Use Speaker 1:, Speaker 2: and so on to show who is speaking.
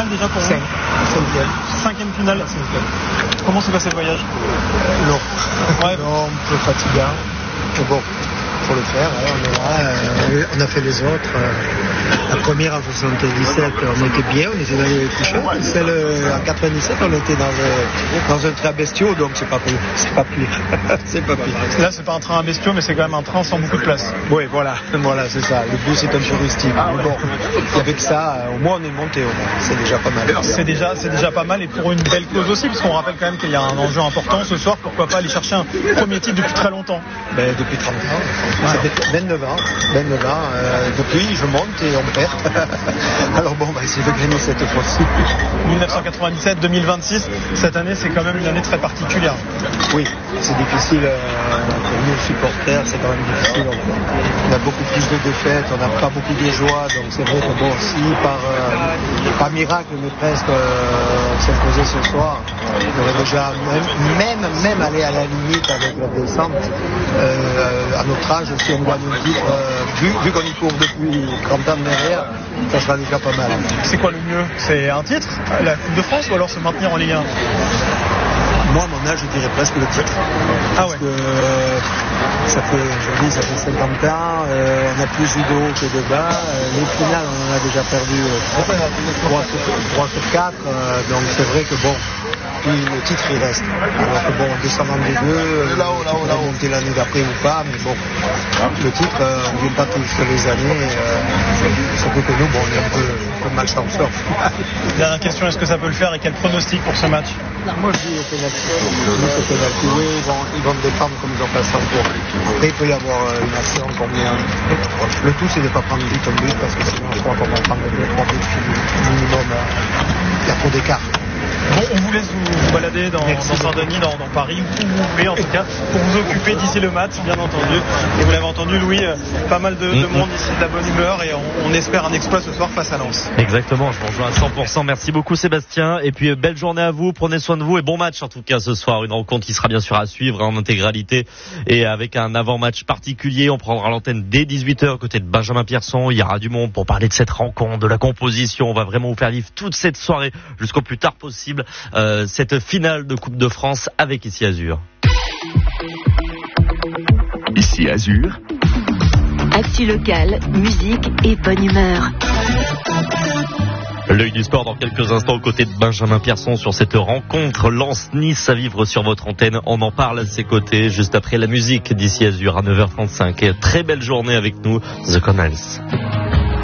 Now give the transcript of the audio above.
Speaker 1: déjà pour vous? Cinquième finale. Comment s'est passé le voyage?
Speaker 2: Non, un peu fatigant, mais bon, faut le faire, on est là, on a fait les autres. La première en 77, on était bien, on était dans les couchés. Celle en 97, on était dans un train bestiaux, donc c'est pas pire. C'est pas pire.
Speaker 1: Là, c'est pas un train à bestiaux, mais c'est quand même un train sans beaucoup de place.
Speaker 2: Oui, voilà, c'est ça. Le bus est un peu rustique. Mais bon, avec ça, au moins on est monté, c'est déjà pas mal.
Speaker 1: C'est déjà pas mal, et pour une belle cause aussi, parce qu'on rappelle quand même qu'il y a un enjeu important ce soir. Pourquoi pas aller chercher un premier titre depuis très longtemps?
Speaker 2: Depuis 30 ans. Ça fait 29 ans. Depuis, je monte et on perd. Alors bon, on va essayer de gagner cette fois-ci.
Speaker 1: 1997-2026, cette année, c'est quand même une année très particulière.
Speaker 2: Oui, c'est difficile pour nous supporters, c'est quand même difficile. On a beaucoup plus de défaites, on n'a pas beaucoup de joie, donc c'est vrai que bon, si par miracle, mais presque, on s'imposait ce soir, on aurait déjà même aller à la limite avec la descente. À notre âge, si on gagne un titre, vu qu'on y court depuis 30 ans derrière, ça sera déjà pas mal.
Speaker 1: C'est quoi le mieux? C'est un titre, la Coupe de France, ou alors se maintenir en Ligue 1?
Speaker 2: Moi, à mon âge, je dirais presque le titre. Parce que ça fait 50 ans, on a plus eu de haut que de bas. Les finales, on en a déjà perdu 3 sur 4. Donc c'est vrai que bon, le titre il reste. Alors que bon, descendant des deux, on a monté l'année d'après ou pas, mais bon, le titre, on ne vient pas tous les années. Surtout que nous, bon, on est un peu malchanceux.
Speaker 1: Dernière question, est-ce que ça peut le faire et quel pronostic pour ce match?
Speaker 2: Moi je dis au pénalty. Oui, ils vont défendre comme ils ont fait ça encore. Après il peut y avoir une action combien. Le tout c'est de ne pas prendre but comme but parce que sinon je crois qu'on va prendre 2-3 buts minimum. Il y a trop d'écart.
Speaker 1: Bon, on vous laisse vous balader dans Saint-Denis, dans Paris, où vous voulez en tout cas, pour vous occuper d'ici le match, bien entendu. Et vous l'avez entendu, Louis, pas mal de monde ici, de la bonne humeur, et on espère un exploit ce soir face à Lens.
Speaker 3: Exactement, je vous rejoins à 100%. Merci beaucoup Sébastien. Et puis belle journée à vous, prenez soin de vous et bon match en tout cas ce soir. Une rencontre qui sera bien sûr à suivre en intégralité et avec un avant-match particulier. On prendra l'antenne dès 18h côté de Benjamin Pierson. Il y aura du monde pour parler de cette rencontre, de la composition. On va vraiment vous faire vivre toute cette soirée jusqu'au plus tard possible. Cette finale de Coupe de France avec Ici Azur.
Speaker 4: Ici Azur.
Speaker 5: Actu locale, musique et bonne humeur.
Speaker 3: L'œil du sport dans quelques instants aux côtés de Benjamin Pierson sur cette rencontre Lens-Nice à vivre sur votre antenne. On en parle à ses côtés juste après la musique d'Ici Azur à 9h35. Et très belle journée avec nous, The Canals.